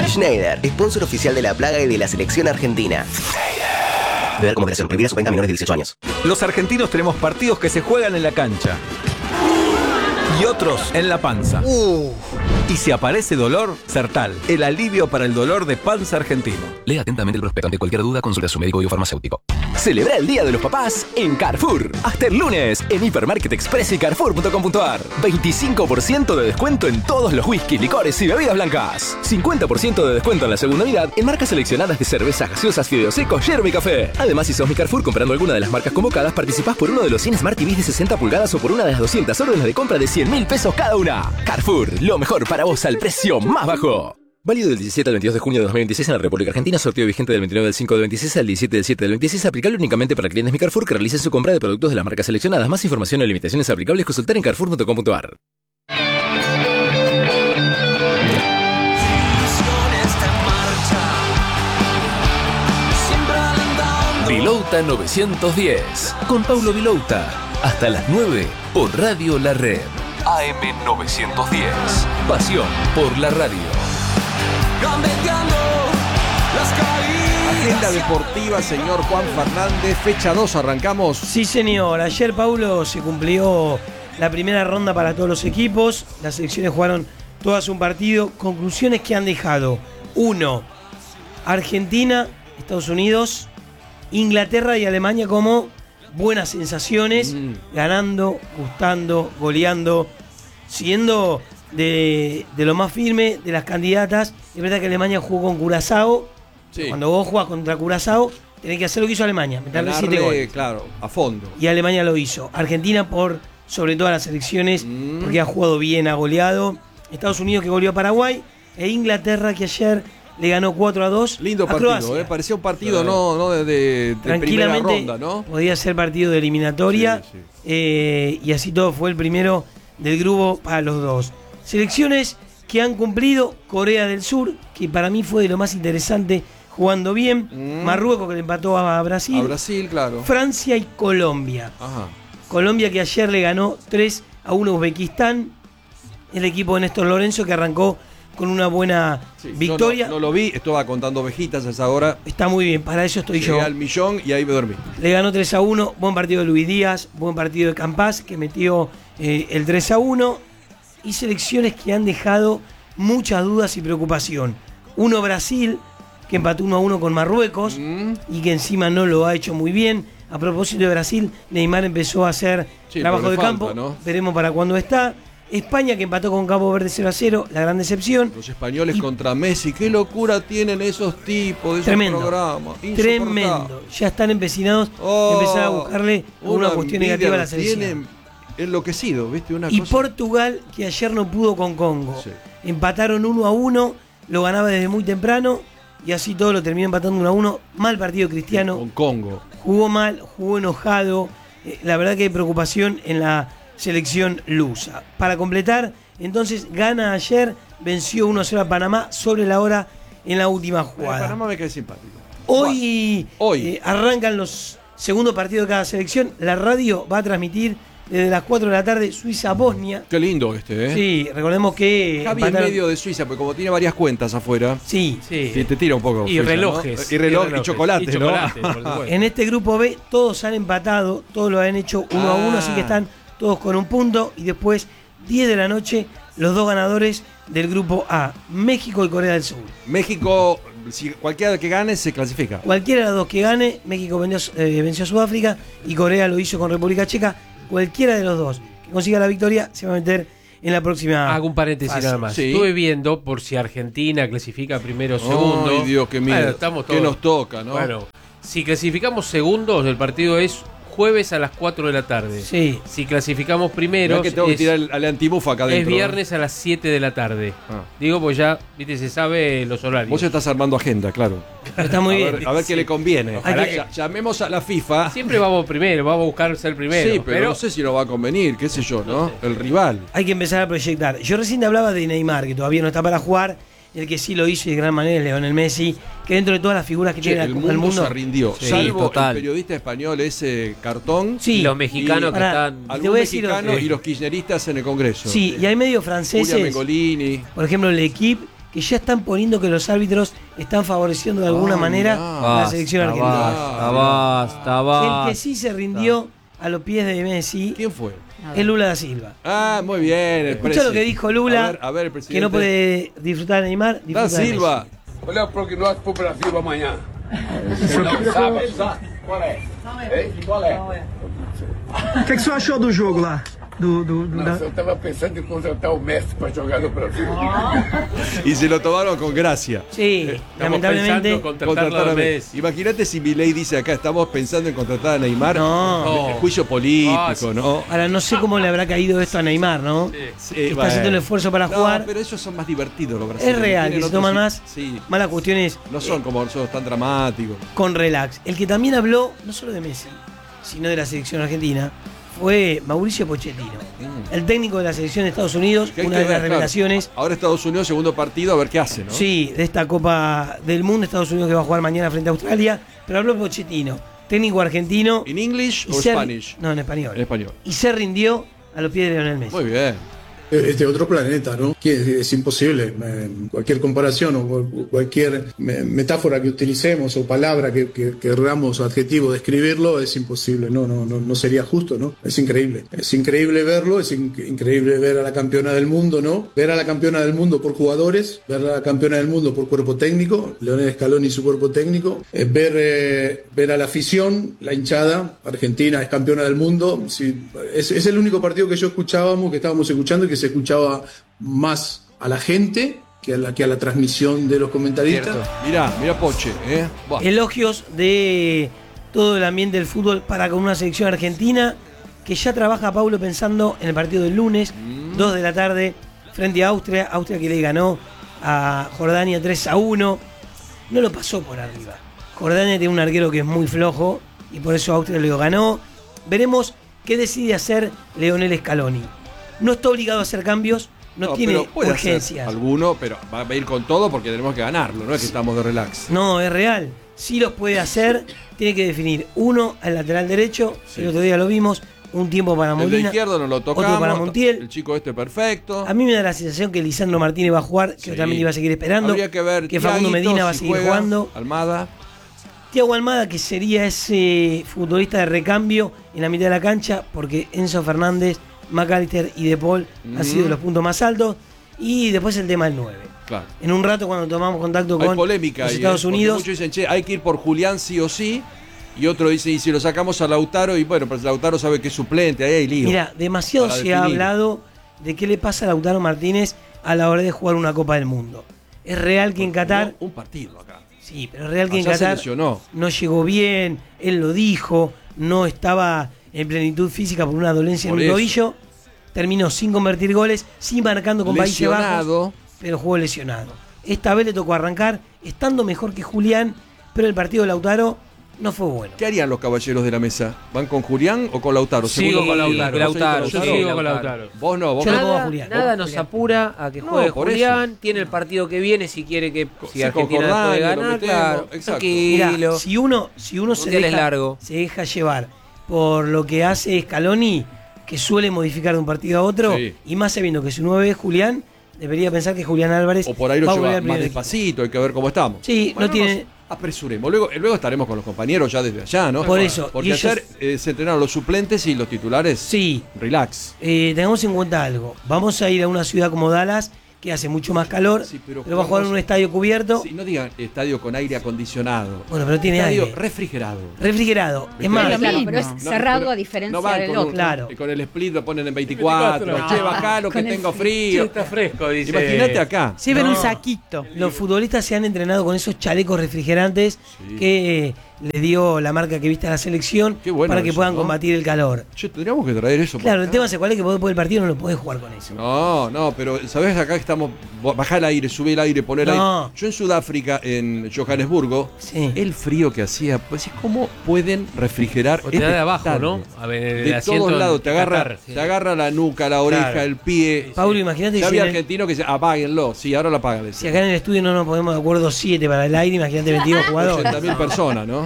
Schneider, sponsor oficial de La Plaga y de la selección argentina. Beber como moderación, prohibida su venta a menores de 18 años. Los argentinos tenemos partidos que se juegan en la cancha y otros en la panza. Y si aparece dolor, Sertal, el alivio para el dolor de panza argentino. Lea atentamente el prospecto. Ante cualquier duda, consulte a su médico biofarmacéutico. Celebra el Día de los Papás en Carrefour. Hasta el lunes en Hipermarket Express y Carrefour.com.ar. 25% de descuento en todos los whisky, licores y bebidas blancas. 50% de descuento en la segunda unidad en marcas seleccionadas de cervezas, gaseosas, fideos secos, yerba y café. Además, si sos mi Carrefour comprando alguna de las marcas convocadas, participás por uno de los 100 Smart TVs de 60 pulgadas o por una de las 200 órdenes de compra de 100.000 pesos cada una. Carrefour, lo mejor para vos al precio más bajo. Válido del 17 al 22 de junio de 2026 en la República Argentina. Sorteo vigente del 29 del 5 del 26 al 17 del 7 del 26. Aplicable únicamente para clientes Mi Carrefour que realicen su compra de productos de las marcas seleccionadas. Más información y limitaciones aplicables consultar en carrefour.com.ar. Vilouta 910. Con Paulo Vilouta. Hasta las 9 por Radio La Red. AM 910. Pasión por la radio. Agenda deportiva, señor Juan Fernández. Fecha 2, arrancamos. Sí, señor. Ayer, Paulo, se cumplió la primera ronda para todos los equipos. Las selecciones jugaron todas un partido. Conclusiones que han dejado. 1. Argentina, Estados Unidos, Inglaterra y Alemania como buenas sensaciones, ganando, gustando, goleando, siendo de lo más firme de las candidatas. Es verdad que Alemania jugó con Curazao. Sí. Cuando vos jugás contra Curazao, tenés que hacer lo que hizo Alemania, meterle 7 goles. Claro, a fondo. Y Alemania lo hizo. Argentina por sobre todas las selecciones, porque ha jugado bien, ha goleado. Estados Unidos que goleó a Paraguay. E Inglaterra que ayer le ganó 4-2. Lindo a partido, Croacia. Parecía un partido no de primera ronda, ¿no? Podía ser partido de eliminatoria. Sí, sí. Y así todo fue el primero del grupo para los dos. Selecciones que han cumplido. Corea del Sur, que para mí fue de lo más interesante, jugando bien. Marruecos, que le empató a Brasil. A Brasil, claro. Francia y Colombia. Ajá. Colombia que ayer le ganó 3-1 a Uzbekistán. El equipo de Néstor Lorenzo que arrancó con una buena victoria. No lo vi, estaba contando ovejitas a esa hora. Está muy bien, para eso estoy yo. Llegué al millón y ahí me dormí. Le ganó 3-1, buen partido de Luis Díaz, buen partido de Campás, que metió el 3-1. Y selecciones que han dejado muchas dudas y preocupación. Uno, Brasil, que empató 1-1 con Marruecos y que encima no lo ha hecho muy bien. A propósito de Brasil, Neymar empezó a hacer trabajo de campo, ¿no? Veremos para cuándo está. España que empató con Cabo Verde 0-0, la gran decepción. Los españoles contra Messi, qué locura tienen esos tipos de esos programas. Tremendo, ya están empecinados empezar a buscarle una cuestión negativa a la selección. Tienen enloquecido, ¿viste? Y Portugal que ayer no pudo con Congo. Sí. Empataron 1-1, lo ganaba desde muy temprano y así todo lo terminó empatando 1-1. Mal partido Cristiano. Con Congo. Jugó mal, jugó enojado. La verdad que hay preocupación en la selección lusa. Para completar, entonces gana ayer, venció 1-0 a Panamá sobre la hora en la última jugada. Panamá me cae simpático. Hoy arrancan los segundos partidos de cada selección. La radio va a transmitir desde las 4 de la tarde Suiza-Bosnia. Qué lindo ¿eh? Sí, recordemos que Javi en medio de Suiza, porque como tiene varias cuentas afuera. Sí. Te tira un poco. Y Suiza, relojes. ¿no? Y relojes. Y chocolate, ¿no? En este grupo B todos han empatado, todos lo han hecho 1-1, así que están todos con un punto. Y después, 10 de la noche, los dos ganadores del grupo A, México y Corea del Sur. México, si cualquiera que gane, se clasifica. Cualquiera de los dos que gane, México venció a Sudáfrica y Corea lo hizo con República Checa. Cualquiera de los dos que consiga la victoria se va a meter en la próxima. Hago un paréntesis nada más. Sí. Estuve viendo por si Argentina clasifica primero o segundo. Ay, Dios, qué miedo. Bueno, estamos todos. ¿Qué nos toca, no? Bueno, si clasificamos segundos, el partido es jueves a las 4 de la tarde. Sí. Si clasificamos primero, que tengo que tirar al antibufa acá adentro. Es viernes a las 7 de la tarde. Digo, pues ya, viste, se sabe los horarios. Vos estás armando agenda, claro. Está muy bien. A ver qué le conviene. Ojalá que llamemos a la FIFA. Siempre vamos primero, vamos a buscar ser primero. Sí, pero no sé si nos va a convenir, qué sé yo, ¿no? El rival. Hay que empezar a proyectar. Yo recién te hablaba de Neymar, que todavía no está para jugar. El que sí lo hizo y de gran manera es Lionel Messi, que dentro de todas las figuras que tiene el mundo se rindió. Sí, salvo total. El periodista español ese Cartón. Sí. Y los mexicanos que están. Algún mexicano y los kirchneristas en el Congreso. Sí, y hay medios franceses. Julia Mengolini. Por ejemplo, el equipo que ya están poniendo que los árbitros están favoreciendo de alguna manera a la selección argentina. Basta. El que sí se rindió a los pies de Messi. ¿Quién fue? Es Lula da Silva. Muy bien. Escucha lo que dijo Lula, a ver, el presidente. que no puede disfrutar de Neymar. Da Silva. Qual é o prognóstico pro Brasil amanhã? Sábado. Qual é? Qual é? O que você achou do jogo lá? Nossa, eu estava pensando em contratar o Messi para jogar no Brasil. Y se lo tomaron con gracia. Sí, lamentablemente. Contratar a Messi. Imagínate si Milei dice acá, estamos pensando en contratar a Neymar. No. El juicio político, ¿no? Ahora, no sé cómo le habrá caído esto a Neymar, ¿no? Está haciendo un esfuerzo para jugar. Pero ellos son más divertidos los brasileños. Es real, Tienen que se toman más. Sí. Malas cuestiones. No son como nosotros tan dramáticos. Con relax. El que también habló, no solo de Messi, sino de la selección argentina, fue Mauricio Pochettino, el técnico de la selección de Estados Unidos, una de las revelaciones. Claro. Ahora Estados Unidos, segundo partido, a ver qué hace, ¿no? Sí, de esta Copa del Mundo, Estados Unidos que va a jugar mañana frente a Australia, pero habló Pochettino, técnico argentino. ¿En English o Spanish? No, en español. En español. Y se rindió a los pies de Lionel Messi. Muy bien. Otro planeta, ¿no? Que es imposible. Cualquier comparación o cualquier metáfora que utilicemos o palabra que queramos, adjetivo, describirlo, es imposible. No sería justo, ¿no? Es increíble. Es increíble verlo, es increíble ver a la campeona del mundo, ¿no? Ver a la campeona del mundo por jugadores, ver a la campeona del mundo por cuerpo técnico, Lionel Scaloni y su cuerpo técnico, ver a la afición, la hinchada, Argentina es campeona del mundo. Sí, es el único partido que estábamos escuchando y que se escuchaba más a la gente que a la transmisión de los comentaristas. Mirá Poche, Elogios de todo el ambiente del fútbol para con una selección argentina que ya trabaja, Paulo, pensando en el partido del lunes, 2 de la tarde, frente a Austria que le ganó a Jordania 3-1. No lo pasó por arriba. Jordania tiene un arquero que es muy flojo y por eso Austria lo ganó. Veremos qué decide hacer Lionel Scaloni. No está obligado a hacer cambios, no tiene urgencias. Alguno, pero va a ir con todo porque tenemos que ganarlo, no es que estamos de relax. No, es real. Sí los puede hacer, tiene que definir uno al lateral derecho, el otro día lo vimos, un tiempo para Molina. El de izquierdo no lo tocamos, otro para Montiel. El chico perfecto. A mí me da la sensación que Lisandro Martínez va a jugar, que también iba a seguir esperando. Habría que ver que Facundo Medina va a seguir jugando. Almada. Thiago Almada, que sería ese futbolista de recambio en la mitad de la cancha, porque Enzo Fernández, McAllister y De Paul han sido los puntos más altos. Y después el tema del 9. Claro. En un rato, cuando tomamos contacto con polémica los Estados Unidos. Muchos dicen, che, hay que ir por Julián sí o sí. Y otro dice, y si lo sacamos a Lautaro, y bueno, pero Lautaro sabe que es suplente, ahí hay lío. Mira, demasiado se ha hablado de qué le pasa a Lautaro Martínez a la hora de jugar una Copa del Mundo. Es real que en Qatar. Un partido acá. Sí, pero es real que en Qatar no llegó bien, él lo dijo, no estaba en plenitud física por una dolencia en un tobillo. Terminó sin convertir goles, sí marcando con Países Bajos, pero jugó lesionado. Esta vez le tocó arrancar, estando mejor que Julián, pero el partido de Lautaro no fue bueno. ¿Qué harían los caballeros de la mesa? ¿Van con Julián o con Lautaro? Sigo con Lautaro. Yo sigo con Lautaro. Vos no, vos nada nos apura a que juegue Julián. Tiene el partido que viene si quiere que si Argentina puede ganar, claro. Tranquilo. Si uno se deja llevar por lo que hace Scaloni, que suele modificar de un partido a otro, y más sabiendo que su 9 es Julián, debería pensar que Julián Álvarez o por ahí lo lleva más despacito, hay que ver cómo estamos. Sí, bueno, no tiene... Apresuremos, luego estaremos con los compañeros ya desde allá, ¿no? Por eso. Porque ayer se entrenaron los suplentes y los titulares. Sí. Relax. Tengamos en cuenta algo. Vamos a ir a una ciudad como Dallas, que hace mucho más calor, pero va a jugar en un estadio cubierto. Sí, no digan estadio con aire acondicionado. Bueno, pero tiene estadio aire. Refrigerado. Es más, claro, pero es cerrado a diferencia del otro. Claro. Con el split lo ponen en 24. Che, bajalo que tengo frío. Está fresco, dice. Imagínate acá. Sí, ven un saquito. Los futbolistas se han entrenado con esos chalecos refrigerantes que le dio la marca que viste a la selección para que puedan combatir el calor. Che, tendríamos que traer eso. Claro, el tema es cuál es que vos después del partido no lo podés jugar con eso. No, pero ¿sabés acá que estamos? Bajar el aire, subir el aire, poner aire. Yo en Sudáfrica, en Johannesburgo, el frío que hacía, pues ¿cómo pueden refrigerar? Te da de abajo, ¿no? A ver, de todos lados, te agarra la nuca, la oreja, el pie. Paulo, imagínate si había argentino que dice, apáguenlo. Sí, ahora lo apagan. Si acá en el estudio no nos ponemos de acuerdo 7 para el aire, imagínate 22 jugadores. 80.000 personas, ¿no?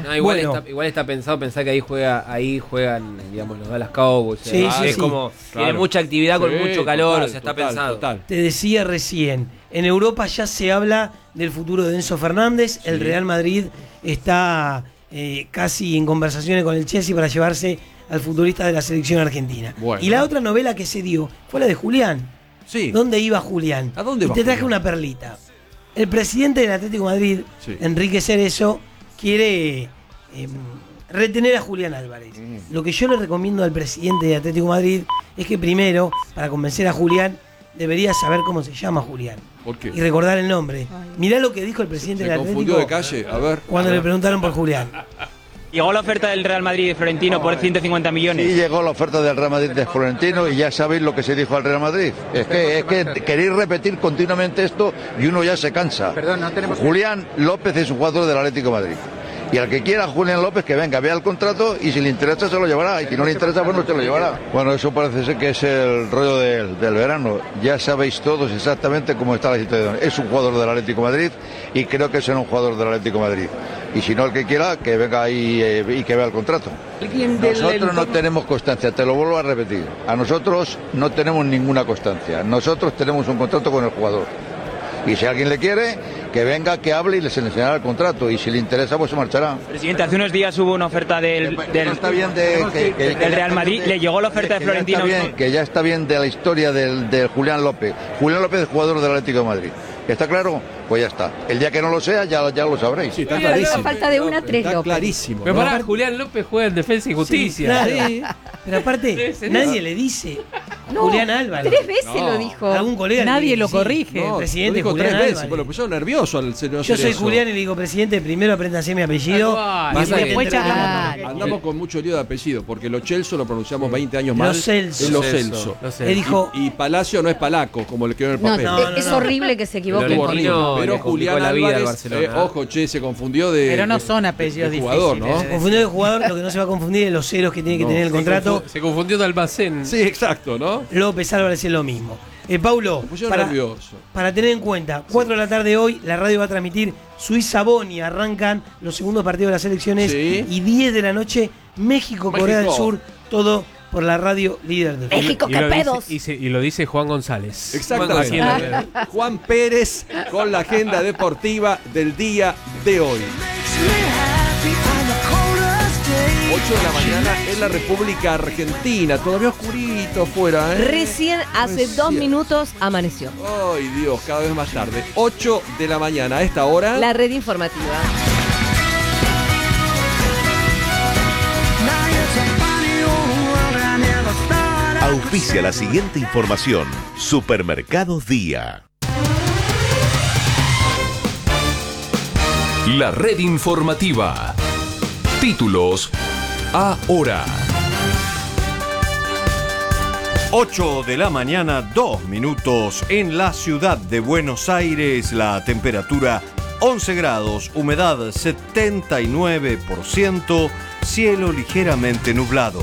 No, igual está pensado pensar que ahí juegan, digamos, los Dallas Cowboys. Sí, es como tiene mucha actividad con mucho calor, total, o sea, está pensado. Te decía recién, en Europa ya se habla del futuro de Enzo Fernández. El Real Madrid está casi en conversaciones con el Chelsea para llevarse al futbolista de la selección argentina. Bueno. Y la otra novela que se dio fue la de Julián. Sí. ¿Dónde iba Julián? ¿A dónde va te traje Julián? una perlita. El presidente del Atlético de Madrid, Enrique Cerezo, quiere retener a Julián Álvarez. Lo que yo le recomiendo al presidente de Atlético de Madrid es que primero, para convencer a Julián, debería saber cómo se llama Julián. ¿Por qué? Y recordar el nombre. Mirá lo que dijo el presidente del Atlético. Se confundió de calle, a ver. Cuando le preguntaron por Julián. Llegó la oferta del Real Madrid de Florentino por 150 millones. Sí, llegó la oferta del Real Madrid de Florentino y ya sabéis lo que se dijo al Real Madrid. Es que queréis repetir continuamente esto y uno ya se cansa. Perdón, no tenemos... Julián López es un jugador del Atlético de Madrid. Y al que quiera Julián López que venga, vea el contrato y si le interesa se lo llevará. Y si no le interesa, pues no se lo llevará. Bueno, eso parece ser que es el rollo del verano. Ya sabéis todos exactamente cómo está la situación. Es un jugador del Atlético de Madrid y creo que será un jugador del Atlético de Madrid. Y si no, el que quiera, que venga ahí y que vea el contrato. Nosotros no tenemos constancia, te lo vuelvo a repetir. A nosotros no tenemos ninguna constancia. Nosotros tenemos un contrato con el jugador. Y si alguien le quiere, que venga, que hable y les enseñará el contrato. Y si le interesa, pues se marchará. Presidente, hace unos días hubo una oferta del Real Madrid. ¿Le llegó la oferta de Florentino? Que ya está bien de la historia del Julián López. Julián López es jugador del Atlético de Madrid. ¿Está claro? Pues ya está. El día que no lo sea, ya lo sabréis. Sí, está clarísimo. Falta de una a tres, Está López. clarísimo. Pero pará, Julián López juega en Defensa y Justicia. Sí, claro. Pero aparte, nadie le dice Julián Álvarez. 3 veces lo dijo. Algún colega Nadie lo corrige. El presidente lo dijo Julián 3 veces. Álvarez. Bueno, pues yo nervioso al señor Yo soy Cerezo. Julián y le digo, presidente, primero apréndase mi apellido. Andamos con mucho lío de apellido, porque lo Celso lo pronunciamos 20 años mal. Lo Celso. Es lo Celso. Él dijo... Y Palacio no es Palaco, como le quedó en el papel. Es horrible que se equivoque. Pero Julián Álvarez, ojo, se confundió de... Pero no son apellidos de jugador, ¿no? Se confundió de jugador, lo que no se va a confundir es los ceros que tiene que tener el contrato. Se confundió de almacén. Sí, exacto, ¿no? López Álvarez es lo mismo. Paulo, para tener en cuenta, 4 de la tarde hoy, la radio va a transmitir Suiza-Boni, arrancan los segundos partidos de las selecciones y 10 de la noche, México-Corea del Sur, todo por la radio líder del México, qué pedos. Y lo dice Juan González. Exactamente. Juan Pérez con la agenda deportiva del día de hoy. 8 de la mañana en la República Argentina. Todavía oscurito afuera, ¿eh? Recién hace 2 minutos amaneció. Ay, Dios, cada vez más tarde. 8 de la mañana a esta hora. La red informativa. Auspicia la siguiente información. Supermercados Día. La red informativa. Títulos ahora. 8 de la mañana, 2 minutos en la ciudad de Buenos Aires. La temperatura 11 grados, humedad 79%, cielo ligeramente nublado.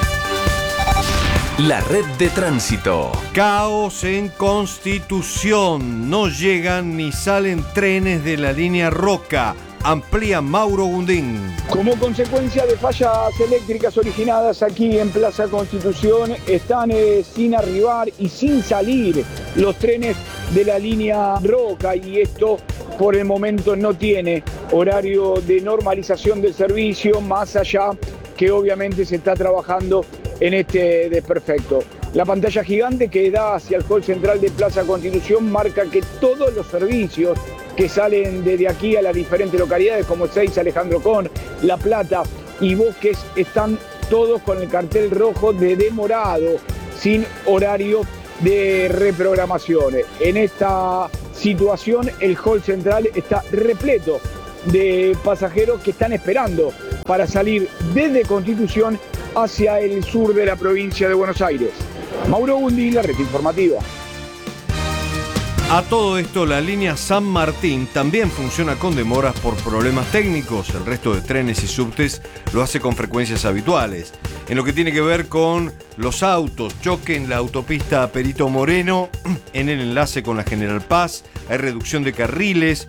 La red de tránsito. Caos en Constitución. No llegan ni salen trenes de la línea Roca. Amplía Mauro Gundín. Como consecuencia de fallas eléctricas originadas aquí en Plaza Constitución, están sin arribar y sin salir los trenes de la línea Roca, y esto por el momento no tiene horario de normalización del servicio, más allá que obviamente se está trabajando en este desperfecto. La pantalla gigante que da hacia el hall central de Plaza Constitución marca que todos los servicios que salen desde aquí a las diferentes localidades como Ezeiza, Alejandro Con, La Plata y Bosques están todos con el cartel rojo de demorado, sin horario de reprogramaciones. En esta situación el hall central está repleto de pasajeros que están esperando para salir desde Constitución hacia el sur de la provincia de Buenos Aires. Mauro Gundín, la red informativa. A todo esto, la línea San Martín también funciona con demoras por problemas técnicos. El resto de trenes y subtes lo hace con frecuencias habituales. En lo que tiene que ver con los autos, choque en la autopista Perito Moreno, en el enlace con la General Paz, hay reducción de carriles